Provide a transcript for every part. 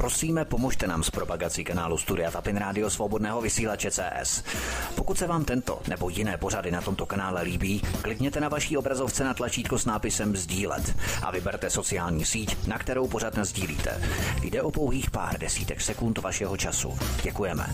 Prosíme, pomožte nám s propagací kanálu Studia Tapin Rádio Svobodného vysílače CS. Pokud se vám tento nebo jiné pořady na tomto kanále líbí, klikněte na vaší obrazovce na tlačítko s nápisem sdílet a vyberte sociální síť, na kterou pořad nasdílíte. Jde o pouhých pár desítek sekund vašeho času. Děkujeme.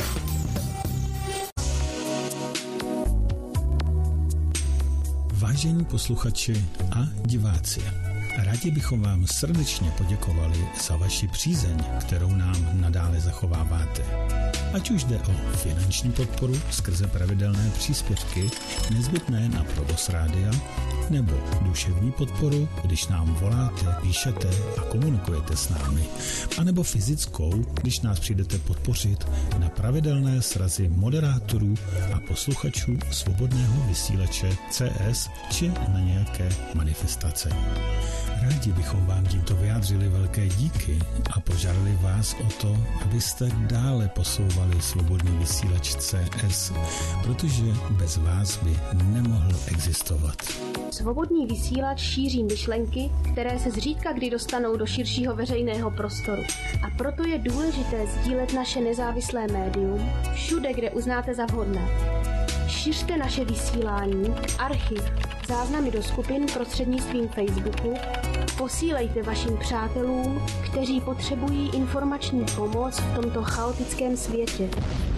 Vážení posluchači a diváci, rádi bychom vám srdečně poděkovali za vaši přízeň, kterou nám nadále zachováváte. Ať už jde o finanční podporu skrze pravidelné příspěvky nezbytné na provoz rádia, nebo duševní podporu, když nám voláte, píšete a komunikujete s námi, anebo fyzickou, když nás přijdete podpořit na pravidelné srazy moderátorů a posluchačů svobodného vysílače CS či na nějaké manifestace. Rádi bychom vám tímto vyjádřili velké díky a požádali vás o to, abyste dále posouvali svobodný vysílač CS, protože bez vás by nemohl existovat. Svobodný vysílač šíří myšlenky, které se zřídka kdy dostanou do širšího veřejného prostoru. A proto je důležité sdílet naše nezávislé médium všude, kde uznáte za vhodné. Šiřte naše vysílání, archiv, záznamy do skupin prostřednictvím Facebooku, posílejte vašim přátelům, kteří potřebují informační pomoc v tomto chaotickém světě.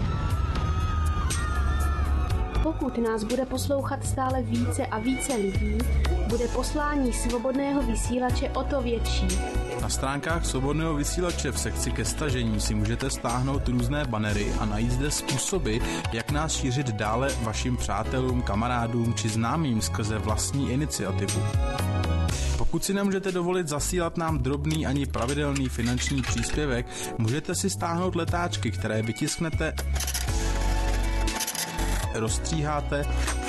Pokud nás bude poslouchat stále více a více lidí, bude poslání svobodného vysílače o to větší. Na stránkách svobodného vysílače v sekci ke stažení si můžete stáhnout různé banery a najít zde způsoby, jak nás šířit dále vašim přátelům, kamarádům či známým skrze vlastní iniciativu. Pokud si nemůžete dovolit zasílat nám drobný ani pravidelný finanční příspěvek, můžete si stáhnout letáčky, které vytisknete, rozstříháte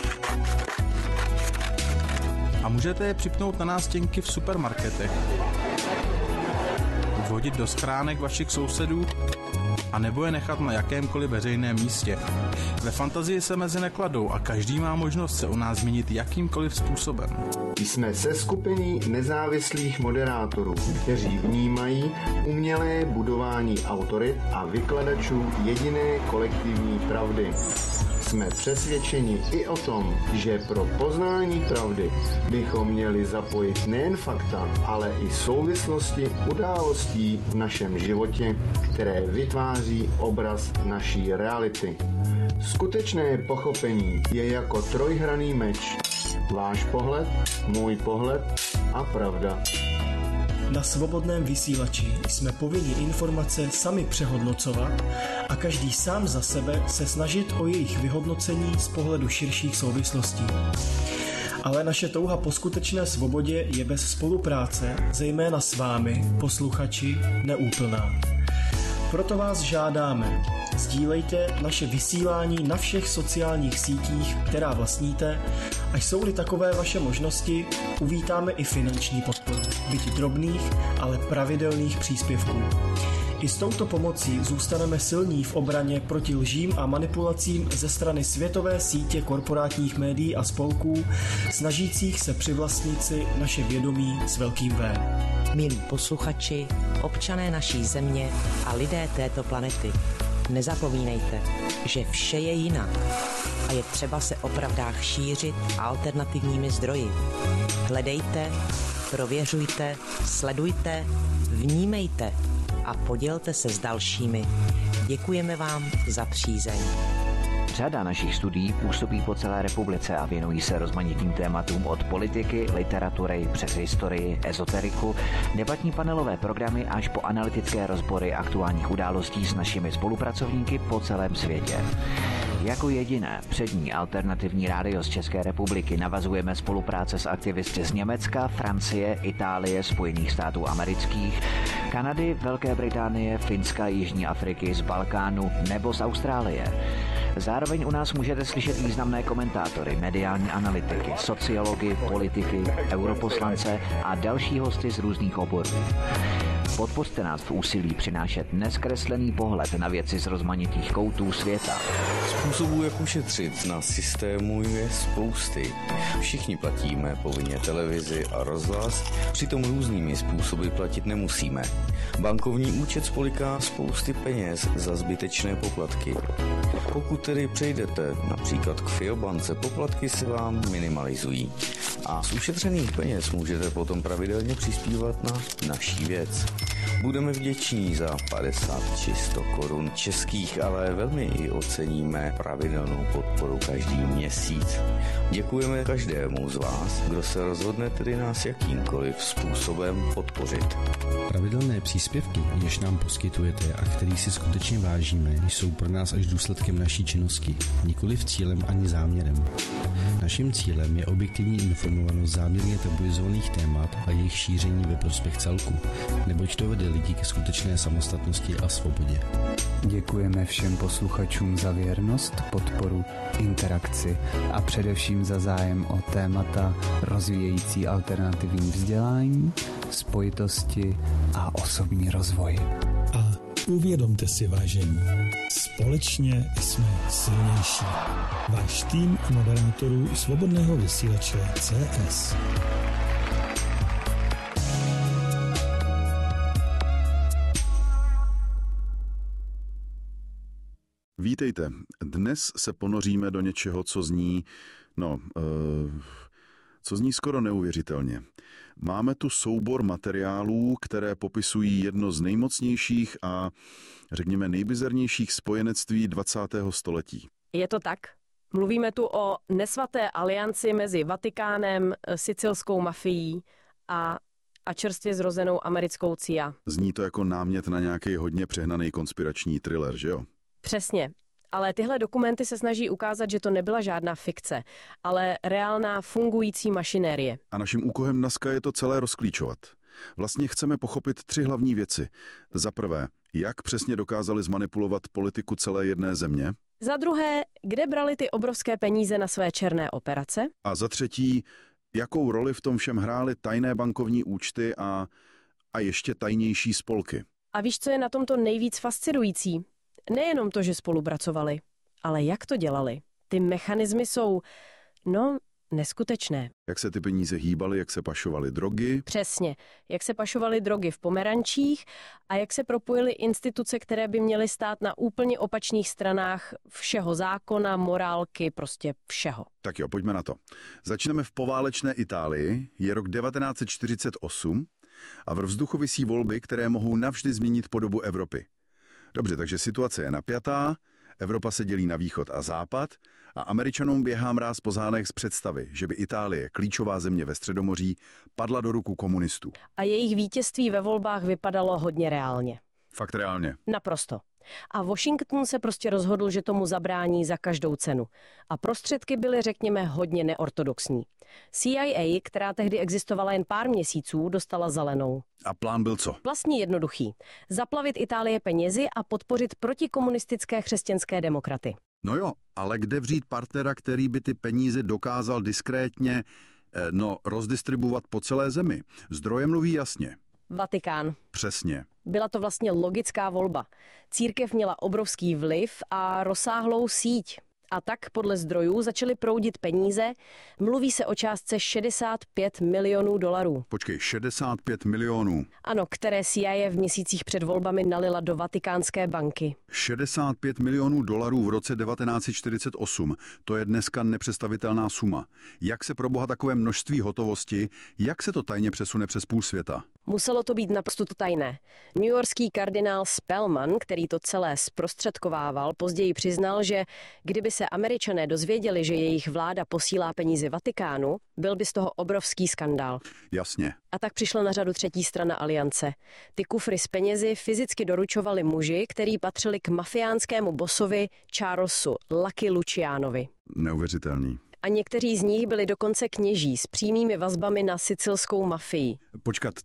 a můžete je připnout na nástěnky v supermarketech, vhodit do schránek vašich sousedů a nebo je nechat na jakémkoliv veřejném místě. Ve fantazii se meze nekladou a každý má možnost se o nás změnit jakýmkoliv způsobem. Jsme seskupení nezávislých moderátorů, kteří vnímají umělé budování autorit a vykladačů jediné kolektivní pravdy. Jsme přesvědčeni i o tom, že pro poznání pravdy bychom měli zapojit nejen fakta, ale i souvislosti událostí v našem životě, které vytváří obraz naší reality. Skutečné pochopení je jako trojhranný meč. Váš pohled, můj pohled a pravda. Na svobodném vysílači jsme povinni informace sami přehodnocovat a každý sám za sebe se snažit o jejich vyhodnocení z pohledu širších souvislostí. Ale naše touha po skutečné svobodě je bez spolupráce, zejména s vámi, posluchači, neúplná. Proto vás žádáme, sdílejte naše vysílání na všech sociálních sítích, která vlastníte, a jsou-li takové vaše možnosti, uvítáme i finanční podporu, byť drobných, ale pravidelných příspěvků. I s touto pomocí zůstaneme silní v obraně proti lžím a manipulacím ze strany světové sítě korporátních médií a spolků, snažících se přivlastnit si naše vědomí s velkým V. Milí posluchači, občané naší země a lidé této planety, nezapomínejte, že vše je jinak a je třeba se o pravdách šířit alternativními zdroji. Hledejte, prověřujte, sledujte, vnímejte a podělte se s dalšími. Děkujeme vám za přízeň. Řada našich studií působí po celé republice a věnují se rozmanitým tématům od politiky, literatury přes historii, ezoteriku, debatní panelové programy až po analytické rozbory aktuálních událostí s našimi spolupracovníky po celém světě. Jako jediné přední alternativní rádio z České republiky navazujeme spolupráce s aktivisty z Německa, Francie, Itálie, Spojených států amerických, Kanady, Velké Británie, Finska, Jižní Afriky, z Balkánu nebo z Austrálie. Zároveň u nás můžete slyšet významné komentátory, mediální analytiky, sociology, politiky, europoslance a další hosty z různých oborů. Podpořte nás v úsilí přinášet neskreslený pohled na věci z rozmanitých koutů světa. Způsobů, jak ušetřit na systému, je spousty. Všichni platíme povinně televizi a rozhlas, přitom různými způsoby platit nemusíme. Bankovní účet spoliká spousty peněz za zbytečné poplatky. Pokud tedy přejdete například k FIOBance, poplatky se vám minimalizují. A z ušetřených peněz můžete potom pravidelně přispívat na naší věc. Budeme vděční za 50 či 100 korun českých, ale velmi i oceníme pravidelnou podporu každý měsíc. Děkujeme každému z vás, kdo se rozhodne tedy nás jakýmkoliv způsobem podpořit. Pravidelné příspěvky, jež nám poskytujete a který si skutečně vážíme, jsou pro nás až důsledkem naší činnosti, nikoliv cílem ani záměrem. Naším cílem je objektivní informovanost záměrně tabuizovaných témat a jejich šíření ve prospěch celku, neboť to vede lidi ke skutečné samostatnosti a svobodě. Děkujeme všem posluchačům za věrnost, podporu, interakci a především za zájem o témata rozvíjející alternativní vzdělání, spojitosti a osobní rozvoj. A uvědomte si, vážení, společně jsme silnější. Váš tým moderátorů Svobodného vysílače CS. Vítejte. Dnes se ponoříme do něčeho, co zní skoro neuvěřitelně. Máme tu soubor materiálů, které popisují jedno z nejmocnějších a, řekněme, nejbizarnějších spojenectví 20. století. Je to tak? Mluvíme tu o nesvaté alianci mezi Vatikánem, sicilskou mafií a čerstvě zrozenou americkou CIA. Zní to jako námět na nějaký hodně přehnaný konspirační thriller, že jo? Přesně. Ale tyhle dokumenty se snaží ukázat, že to nebyla žádná fikce, ale reálná fungující mašinérie. A naším úkolem dneska je to celé rozklíčovat. Vlastně chceme pochopit 3 hlavní věci. Za prvé, jak přesně dokázali zmanipulovat politiku celé jedné země. Za druhé, kde brali ty obrovské peníze na své černé operace. A za třetí, jakou roli v tom všem hrály tajné bankovní účty a ještě tajnější spolky. A víš, co je na tomto nejvíc fascinující? Nejenom to, že spolupracovali, ale jak to dělali. Ty mechanismy jsou, neskutečné. Jak se ty peníze hýbaly, jak se pašovaly drogy. Přesně. Jak se pašovaly drogy v Pomerančích a jak se propojily instituce, které by měly stát na úplně opačných stranách všeho zákona, morálky, prostě všeho. Tak jo, pojďme na to. Začneme v poválečné Itálii, je rok 1948 a v vzduchu visí volby, které mohou navždy změnit podobu Evropy. Dobře, takže situace je napjatá, Evropa se dělí na východ a západ a Američanům běhá mráz po zádech z představy, že by Itálie, klíčová země ve Středomoří, padla do ruku komunistů. A jejich vítězství ve volbách vypadalo hodně reálně. Fakt reálně. Naprosto. A Washington se prostě rozhodl, že tomu zabrání za každou cenu. A prostředky byly, řekněme, hodně neortodoxní. CIA, která tehdy existovala jen pár měsíců, dostala zelenou. A plán byl co? Vlastně jednoduchý. Zaplavit Itálie penězi a podpořit protikomunistické křesťanské demokraty. No jo, ale kde vzít partnera, který by ty peníze dokázal diskrétně, rozdistribuovat po celé zemi? Zdroje mluví jasně. Vatikán. Přesně. Byla to vlastně logická volba. Církev měla obrovský vliv a rozsáhlou síť. A tak podle zdrojů začaly proudit peníze. Mluví se o částce $65 milionů. Počkej, 65 milionů. Ano, které CIA v měsících před volbami nalila do Vatikánské banky. 65 milionů dolarů v roce 1948. To je dneska nepředstavitelná suma. Jak se proboha takové množství hotovosti, jak se to tajně přesune přes půl světa? Muselo to být naprosto tajné. newyorský kardinál Spellman, který to celé zprostředkovával, později přiznal, že kdyby se Američané dozvěděli, že jejich vláda posílá peníze Vatikánu, byl by z toho obrovský skandál. Jasně. A tak přišla na řadu třetí strana aliance. Ty kufry s penězi fyzicky doručovali muži, kteří patřili k mafiánskému bosovi Charlesu Lucky Lucianovi. Neuvěřitelný. A někteří z nich byli dokonce kněží s přímými vazbami na sicilskou mafii. Počkat,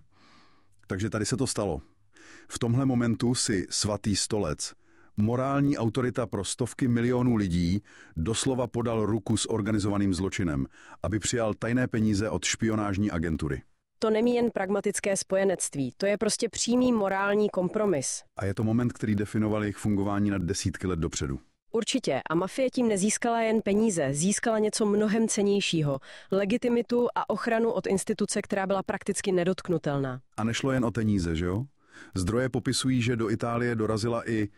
takže tady se to stalo. V tomhle momentu si svatý stolec, morální autorita pro stovky milionů lidí, doslova podal ruku s organizovaným zločinem, aby přijal tajné peníze od špionážní agentury. To není jen pragmatické spojenectví, to je prostě přímý morální kompromis. A je to moment, který definoval jejich fungování na desítky let dopředu. Určitě. A mafie tím nezískala jen peníze, získala něco mnohem cennějšího. Legitimitu a ochranu od instituce, která byla prakticky nedotknutelná. A nešlo jen o peníze, že jo? Zdroje popisují, že do Itálie dorazila i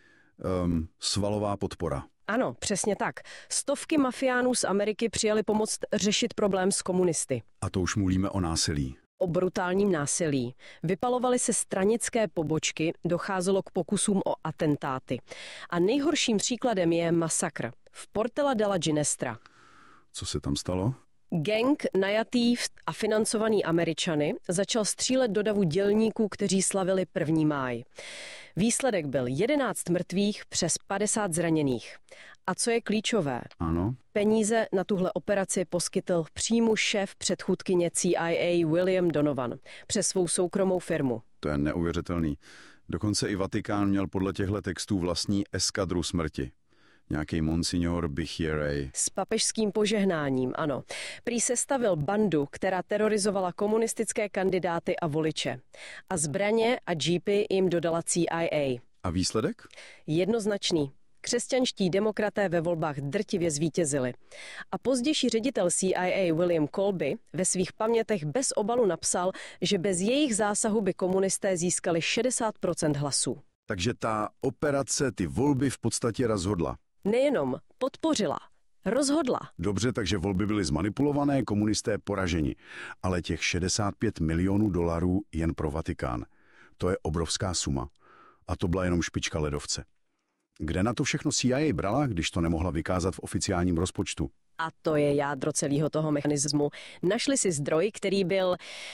svalová podpora. Ano, přesně tak. Stovky mafiánů z Ameriky přijeli pomoct řešit problém s komunisty. A to už mluvíme o násilí. O brutálním násilí. Vypalovaly se stranické pobočky, docházelo k pokusům o atentáty. A nejhorším příkladem je masakr v Portella della Ginestra. Co se tam stalo? Gang najatý a financovaný Američany začal střílet do davu dělníků, kteří slavili 1. máj. Výsledek byl 11 mrtvých, přes 50 zraněných. A co je klíčové? Ano. Peníze na tuhle operaci poskytl přímo šéf předchůdkyně CIA William Donovan přes svou soukromou firmu. To je neuvěřitelný. Dokonce i Vatikán měl podle těchto textů vlastní eskadru smrti. Nějaký monsignor Bichiere. S papežským požehnáním, ano. Prý sestavil bandu, která terorizovala komunistické kandidáty a voliče. A zbraně a džípy jim dodala CIA. A výsledek? Jednoznačný. Křesťanští demokraté ve volbách drtivě zvítězili. A pozdější ředitel CIA William Colby ve svých pamětech bez obalu napsal, že bez jejich zásahu by komunisté získali 60% hlasů. Takže ta operace ty volby v podstatě rozhodla. Nejenom podpořila, rozhodla. Dobře, takže volby byly zmanipulované, komunisté poraženi. Ale těch 65 milionů dolarů jen pro Vatikán. To je obrovská suma. A to byla jenom špička ledovce. Kde na to všechno CIA brala, když to nemohla vykázat v oficiálním rozpočtu? A to je jádro celého toho mechanismu. Našli si zdroj, který byl,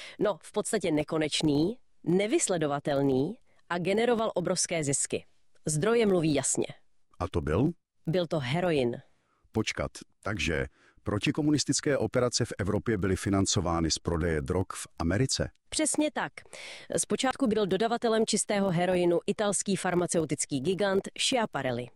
v podstatě nekonečný, nevysledovatelný a generoval obrovské zisky. Zdroje mluví jasně. A to byl? Byl to heroin. Počkat, takže protikomunistické operace v Evropě byly financovány z prodeje drog v Americe? Přesně tak. Zpočátku byl dodavatelem čistého heroinu italský farmaceutický gigant Schiaparelli.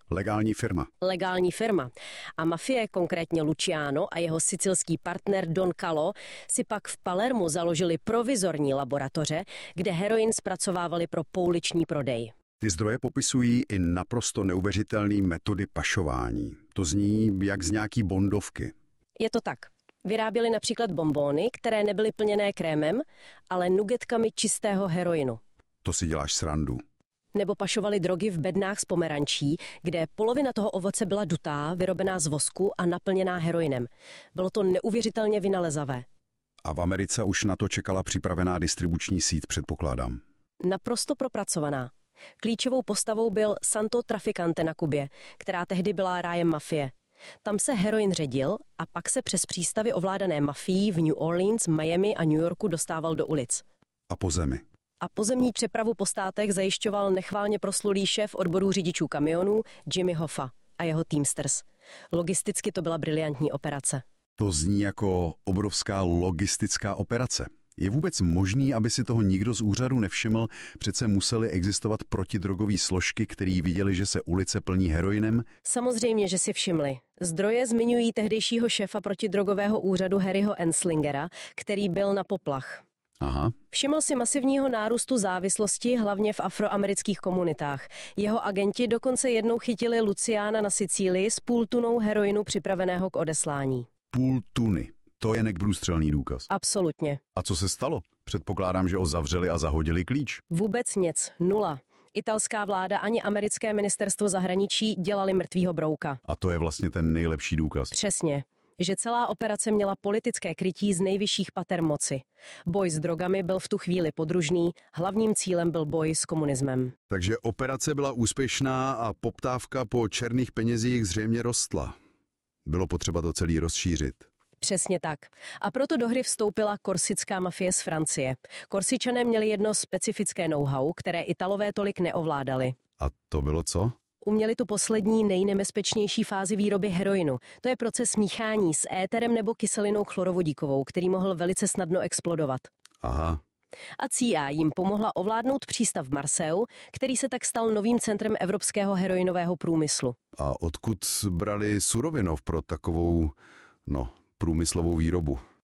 Legální firma. A mafie, konkrétně Luciano a jeho sicilský partner Don Calò, si pak v Palermu založili provizorní laboratoře, kde heroin zpracovávali pro pouliční prodej. Ty zdroje popisují i naprosto neuvěřitelné metody pašování. To zní jak z nějaký bondovky. Je to tak. Vyráběli například bonbóny, které nebyly plněné krémem, ale nugetkami čistého heroinu. To si děláš srandu. Nebo pašovali drogy v bednách z pomerančí, kde polovina toho ovoce byla dutá, vyrobená z vosku a naplněná heroinem. Bylo to neuvěřitelně vynalezavé. A v Americe už na to čekala připravená distribuční síť, předpokládám. Naprosto propracovaná. Klíčovou postavou byl Santo Traficante na Kubě, která tehdy byla rájem mafie. Tam se heroin ředil a pak se přes přístavy ovládané mafií v New Orleans, Miami a New Yorku dostával do ulic. A po zemi. A pozemní přepravu po státech zajišťoval nechválně proslulý šéf odborů řidičů kamionů Jimmy Hoffa a jeho Teamsters. Logisticky to byla briliantní operace. To zní jako obrovská logistická operace. Je vůbec možný, aby si toho nikdo z úřadu nevšiml? Přece musely existovat protidrogové složky, který viděli, že se ulice plní heroinem? Samozřejmě, že si všimli. Zdroje zmiňují tehdejšího šéfa protidrogového úřadu Harryho Enslingera, který byl na poplach. Aha. Všiml si masivního nárůstu závislosti, hlavně v afroamerických komunitách. Jeho agenti dokonce jednou chytili Luciana na Sicílii s půl tunou heroinu připraveného k odeslání. Půl tuny. To je neprůstřelný důkaz. Absolutně. A co se stalo? Předpokládám, že ho zavřeli a zahodili klíč. Vůbec nic. Nula. Italská vláda ani americké ministerstvo zahraničí dělali mrtvýho brouka. A to je vlastně ten nejlepší důkaz. Přesně. Že celá operace měla politické krytí z nejvyšších pater moci. Boj s drogami byl v tu chvíli podružný, hlavním cílem byl boj s komunismem. Takže operace byla úspěšná a poptávka po černých penězích zřejmě rostla. Bylo potřeba to celý rozšířit. Přesně tak. A proto do hry vstoupila korsická mafie z Francie. Korsičané měli jedno specifické know-how, které Italové tolik neovládali. A to bylo co? Uměli tu poslední nejnebezpečnější fázi výroby heroinu. To je proces míchání s éterem nebo kyselinou chlorovodíkovou, který mohl velice snadno explodovat. Aha. A CIA jim pomohla ovládnout přístav v Marseille, který se tak stal novým centrem evropského heroinového průmyslu. A odkud brali surovinov pro takovou, průmyslovou výrobu?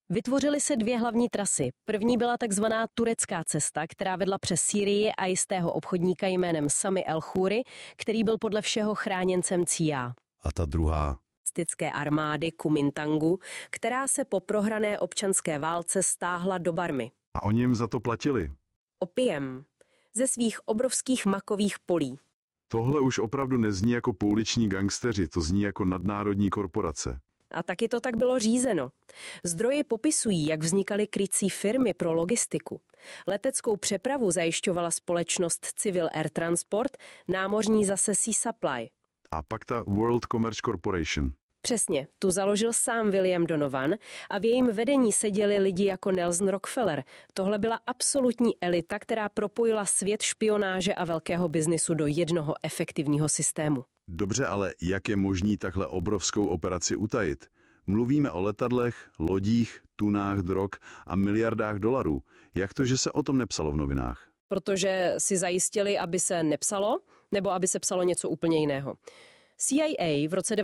Vytvořily se dvě hlavní trasy. První byla takzvaná turecká cesta, která vedla přes Sýrii a jistého obchodníka jménem Sami el-Khoury, který byl podle všeho chráněncem CIA. A ta druhá? Stické armády Kumintangu, která se po prohrané občanské válce stáhla do Barmy. A oni jim za to platili? Opiem. Ze svých obrovských makových polí. Tohle už opravdu nezní jako pouliční gangsteři, to zní jako nadnárodní korporace. A taky to tak bylo řízeno. Zdroje popisují, jak vznikaly krycí firmy pro logistiku. Leteckou přepravu zajišťovala společnost Civil Air Transport, námořní zase Sea Supply. A pak ta World Commerce Corporation. Přesně, tu založil sám William Donovan a v jejím vedení seděli lidi jako Nelson Rockefeller. Tohle byla absolutní elita, která propojila svět špionáže a velkého biznisu do jednoho efektivního systému. Dobře, ale jak je možný takhle obrovskou operaci utajit? Mluvíme o letadlech, lodích, tunách drog a miliardách dolarů. Jak to, že se o tom nepsalo v novinách? Protože si zajistili, aby se nepsalo, nebo aby se psalo něco úplně jiného. CIA v roce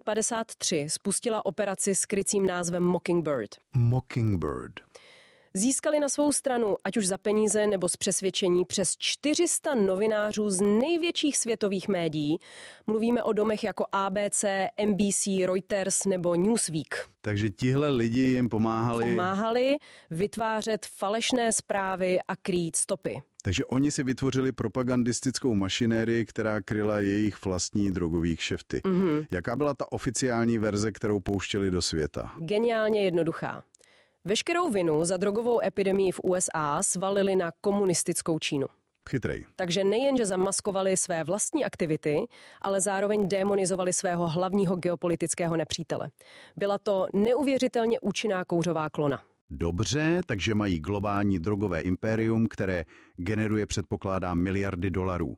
1953 spustila operaci s krycím názvem Mockingbird. Mockingbird. Získali na svou stranu, ať už za peníze nebo z přesvědčení, přes 400 novinářů z největších světových médií. Mluvíme o domech jako ABC, NBC, Reuters nebo Newsweek. Takže tihle lidi jim Pomáhali vytvářet falešné zprávy a krýt stopy. Takže oni si vytvořili propagandistickou mašinérii, která kryla jejich vlastní drogových kšefty. Jaká byla ta oficiální verze, kterou pouštěli do světa? Geniálně jednoduchá. Veškerou vinu za drogovou epidemii v USA svalili na komunistickou Čínu. Chytrej. Takže nejenže zamaskovali své vlastní aktivity, ale zároveň démonizovali svého hlavního geopolitického nepřítele. Byla to neuvěřitelně účinná kouřová klona. Dobře, takže mají globální drogové impérium, které generuje, předpokládá, miliardy dolarů.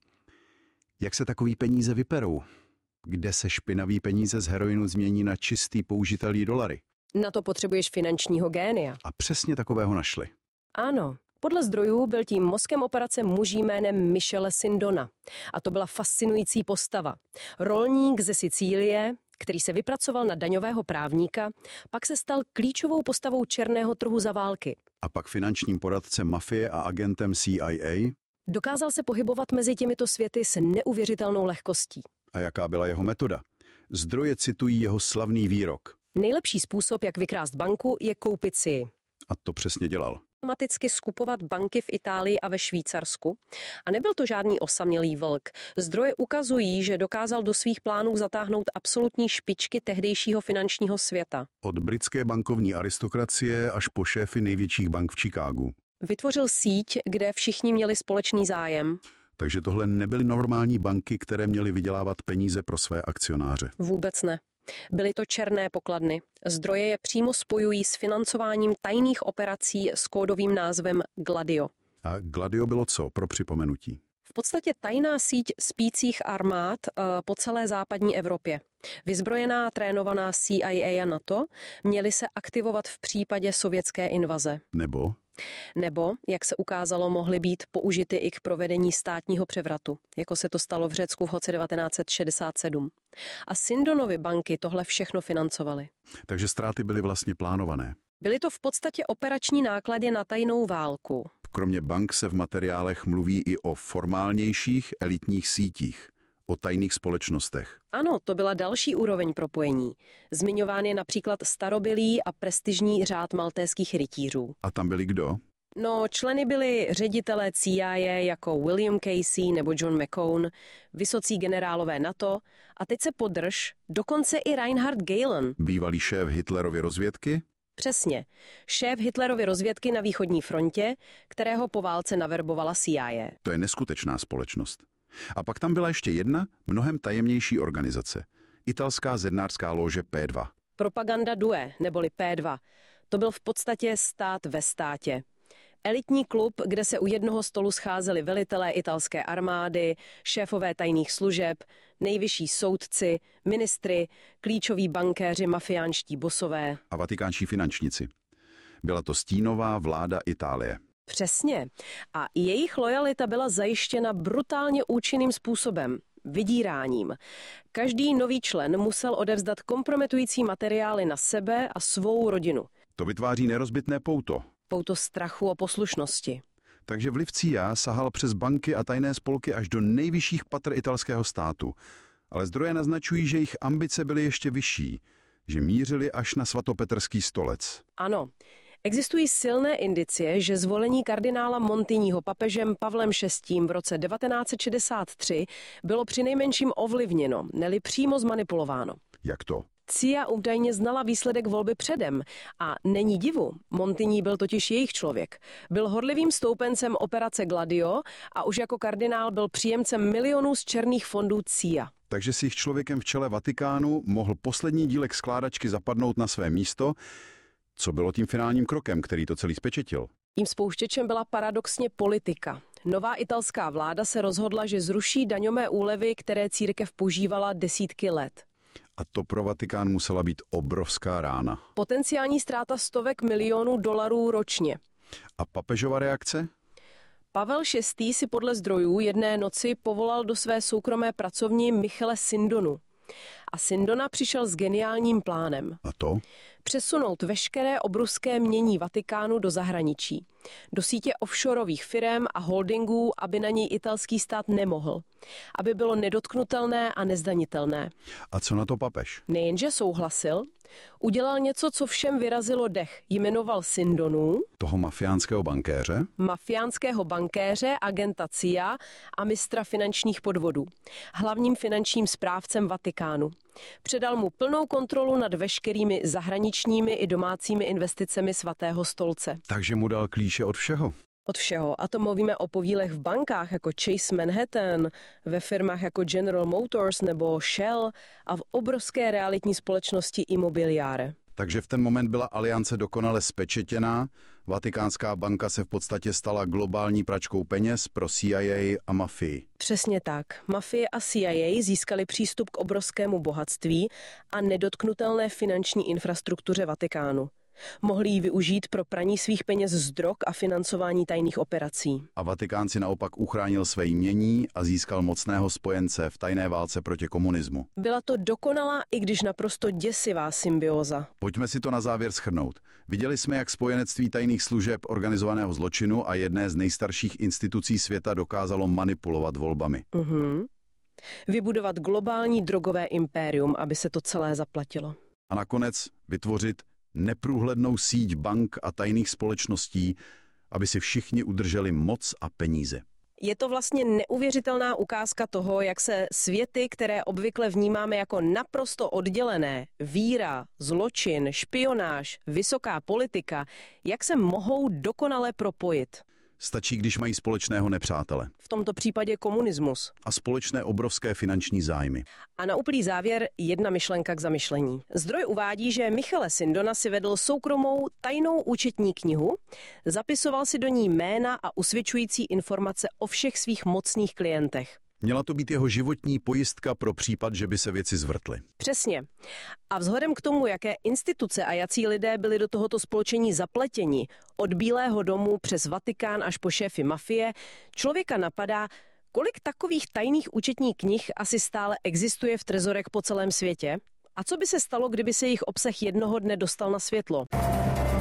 Jak se takový peníze vyperou? Kde se špinavý peníze z heroinu změní na čistý použitelný dolary? Na to potřebuješ finančního génia. A přesně takového našli. Ano. Podle zdrojů byl tím mozkem operace muž jménem Michele Sindona. A to byla fascinující postava. Rolník ze Sicílie, který se vypracoval na daňového právníka, pak se stal klíčovou postavou černého trhu za války. A pak finančním poradcem mafie a agentem CIA? Dokázal se pohybovat mezi těmito světy s neuvěřitelnou lehkostí. A jaká byla jeho metoda? Zdroje citují jeho slavný výrok. Nejlepší způsob, jak vykrást banku, je koupit si ji. A to přesně dělal. Systematicky skupovat banky v Itálii a ve Švýcarsku. A nebyl to žádný osamělý vlk. Zdroje ukazují, že dokázal do svých plánů zatáhnout absolutní špičky tehdejšího finančního světa. Od britské bankovní aristokracie až po šéfy největších bank v Chicagu. Vytvořil síť, kde všichni měli společný zájem. Takže tohle nebyly normální banky, které měly vydělávat peníze pro své akcionáře. Vůbec ne. Byly to černé pokladny. Zdroje je přímo spojují s financováním tajných operací s kódovým názvem Gladio. A Gladio bylo co, pro připomenutí? V podstatě tajná síť spících armád po celé západní Evropě. Vyzbrojená, trénovaná CIA a NATO měly se aktivovat v případě sovětské invaze. Nebo, jak se ukázalo, mohly být použity i k provedení státního převratu, jako se to stalo v Řecku v roce 1967. A Sindonovy banky tohle všechno financovaly. Takže ztráty byly vlastně plánované. Byly to v podstatě operační náklady na tajnou válku. Kromě bank se v materiálech mluví i o formálnějších elitních sítích, o tajných společnostech. Ano, to byla další úroveň propojení. Zmiňován je například starobylý a prestižní řád maltéských rytířů. A tam byli kdo? No, členy byli ředitelé CIA jako William Casey nebo John McCone, vysocí generálové NATO a teď se podrž, dokonce i Reinhard Gehlen. Bývalý šéf Hitlerovy rozvědky? Přesně. Šéf Hitlerovy rozvědky na východní frontě, kterého po válce naverbovala CIA. To je neskutečná společnost. A pak tam byla ještě jedna, mnohem tajemnější organizace. Italská zednářská lože P2. Propaganda Due, neboli P2. To byl v podstatě stát ve státě. Elitní klub, kde se u jednoho stolu scházeli velitelé italské armády, šéfové tajných služeb, nejvyšší soudci, ministry, klíčoví bankéři, mafiánští bosové. A vatikánští finančníci. Byla to stínová vláda Itálie. Přesně. A jejich lojalita byla zajištěna brutálně účinným způsobem. Vydíráním. Každý nový člen musel odevzdat kompromitující materiály na sebe a svou rodinu. To vytváří nerozbitné pouto. Pouto strachu a poslušnosti. Takže vliv CIA sahal přes banky a tajné spolky až do nejvyšších patr italského státu. Ale zdroje naznačují, že jejich ambice byly ještě vyšší, že mířili až na svatopetrský stolec. Ano. Existují silné indicie, že zvolení kardinála Montignyho papežem Pavlem VI. V roce 1963 bylo přinejmenším ovlivněno, neli přímo zmanipulováno. Jak to? CIA údajně znala výsledek volby předem a není divu, Montigny byl totiž jejich člověk. Byl horlivým stoupencem operace Gladio a už jako kardinál byl příjemcem milionů z černých fondů CIA. Takže si jich člověkem v čele Vatikánu mohl poslední dílek skládačky zapadnout na své místo. Co bylo tím finálním krokem, který to celý spečetil? Tím spouštěčem byla paradoxně politika. Nová italská vláda se rozhodla, že zruší daňové úlevy, které církev požívala desítky let. A to pro Vatikán musela být obrovská rána. Potenciální ztráta stovek milionů dolarů ročně. A papežova reakce? Pavel VI. Si podle zdrojů jedné noci povolal do své soukromé pracovny Michele Sindonu. A Sindona přišel s geniálním plánem. A to? Přesunout veškeré obrovské mění Vatikánu do zahraničí. Do sítě offshoreových firem a holdingů, aby na něj italský stát nemohl. Aby bylo nedotknutelné a nezdanitelné. A co na to papež? Nejenže souhlasil, udělal něco, co všem vyrazilo dech. Jmenoval Sindonu, toho mafiánského bankéře, agenta CIA a mistra finančních podvodů. Hlavním finančním správcem Vatikánu. Předal mu plnou kontrolu nad veškerými zahraničními i domácími investicemi Svatého stolce. Takže mu dal klíče od všeho. Od všeho. A to mluvíme o podílech v bankách jako Chase Manhattan, ve firmách jako General Motors nebo Shell a v obrovské realitní společnosti Immobiliare. Takže v ten moment byla aliance dokonale spečetěná, Vatikánská banka se v podstatě stala globální pračkou peněz pro CIA a mafii. Přesně tak. Mafie a CIA získali přístup k obrovskému bohatství a nedotknutelné finanční infrastruktuře Vatikánu. Mohli ji využít pro praní svých peněz z drog a financování tajných operací. A Vatikán si naopak uchránil své jmění a získal mocného spojence v tajné válce proti komunismu. Byla to dokonalá, i když naprosto děsivá symbioza. Pojďme si to na závěr shrnout. Viděli jsme, jak spojenectví tajných služeb organizovaného zločinu a jedné z nejstarších institucí světa dokázalo manipulovat volbami. Vybudovat globální drogové impérium, aby se to celé zaplatilo. A nakonec vytvořit neprůhlednou síť bank a tajných společností, aby si všichni udrželi moc a peníze. Je to vlastně neuvěřitelná ukázka toho, jak se světy, které obvykle vnímáme jako naprosto oddělené, víra, zločin, špionáž, vysoká politika, jak se mohou dokonale propojit. Stačí, když mají společného nepřátele. V tomto případě komunismus. A společné obrovské finanční zájmy. A na úplný závěr jedna myšlenka k zamyšlení. Zdroj uvádí, že Michele Sindona si vedl soukromou tajnou účetní knihu, zapisoval si do ní jména a usvědčující informace o všech svých mocných klientech. Měla to být jeho životní pojistka pro případ, že by se věci zvrtly. Přesně. A vzhledem k tomu, jaké instituce a jací lidé byli do tohoto spolčení zapleteni, od Bílého domu přes Vatikán až po šéfy mafie, člověka napadá, kolik takových tajných účetních knih asi stále existuje v trezorech po celém světě? A co by se stalo, kdyby se jejich obsah jednoho dne dostal na světlo?